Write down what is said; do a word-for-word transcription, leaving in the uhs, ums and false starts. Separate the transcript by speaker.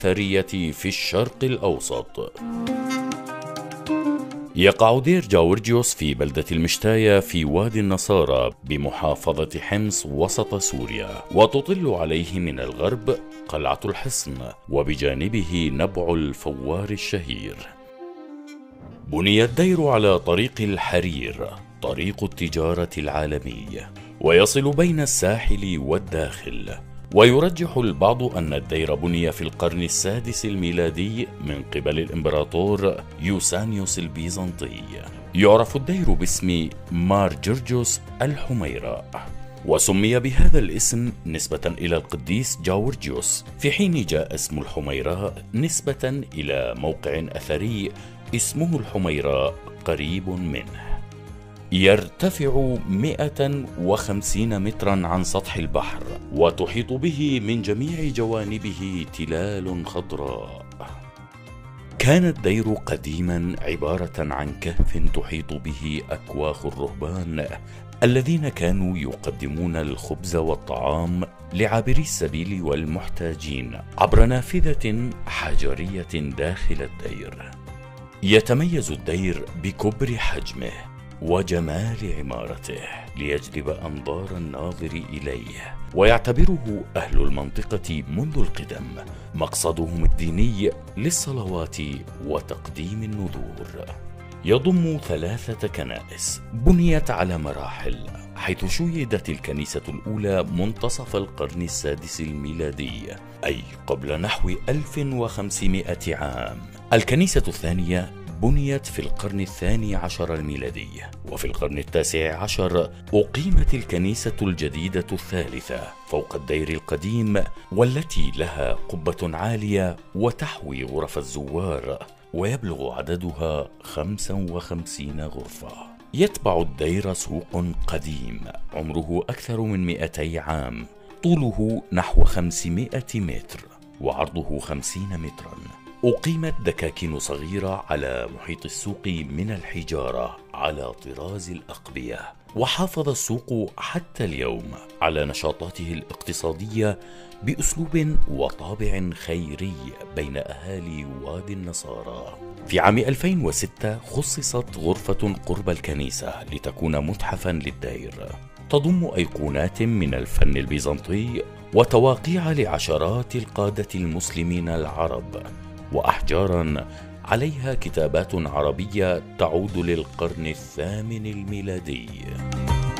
Speaker 1: الأثرية في الشرق الأوسط. يقع دير جاورجيوس في بلدة المشتاية في وادي النصارى بمحافظة حمص وسط سوريا، وتطل عليه من الغرب قلعة الحصن، وبجانبه نبع الفوار الشهير. بني الدير على طريق الحرير، طريق التجارة العالمي، ويصل بين الساحل والداخل. ويرجح البعض أن الدير بني في القرن السادس الميلادي من قبل الإمبراطور يوسانيوس البيزنطي. يعرف الدير باسم مار جرجوس الحميراء، وسمي بهذا الاسم نسبة إلى القديس جاورجيوس، في حين جاء اسم الحميراء نسبة إلى موقع أثري اسمه الحميراء قريب منه. يرتفع مئة وخمسين مترا عن سطح البحر، وتحيط به من جميع جوانبه تلال خضراء. كان الدير قديما عبارة عن كهف تحيط به أكواخ الرهبان الذين كانوا يقدمون الخبز والطعام لعابري السبيل والمحتاجين عبر نافذة حجرية داخل الدير. يتميز الدير بكبر حجمه وجمال عمارته ليجذب أنظار الناظر إليه، ويعتبره أهل المنطقة منذ القدم مقصدهم الديني للصلوات وتقديم النذور. يضم ثلاثة كنائس بنيت على مراحل، حيث شيدت الكنيسة الأولى منتصف القرن السادس الميلادي، أي قبل نحو ألف وخمسمائة عام. الكنيسة الثانية بنيت في القرن الثاني عشر الميلادي، وفي القرن التاسع عشر أقيمت الكنيسة الجديدة الثالثة فوق الدير القديم، والتي لها قبة عالية وتحوي غرف الزوار، ويبلغ عددها خمسة وخمسين غرفة. يتبع الدير سوق قديم عمره أكثر من مئتي عام، طوله نحو خمسمائة متر وعرضه خمسين مترا. أقيمت دكاكين صغيرة على محيط السوق من الحجارة على طراز الأقبية، وحافظ السوق حتى اليوم على نشاطاته الاقتصادية بأسلوب وطابع خيري بين أهالي وادي النصارى. في عام ألفين وستة خصصت غرفة قرب الكنيسة لتكون متحفا للدير، تضم أيقونات من الفن البيزنطي وتواقيع لعشرات القادة المسلمين العرب، وأحجارا عليها كتابات عربية تعود للقرن الثامن الميلادي.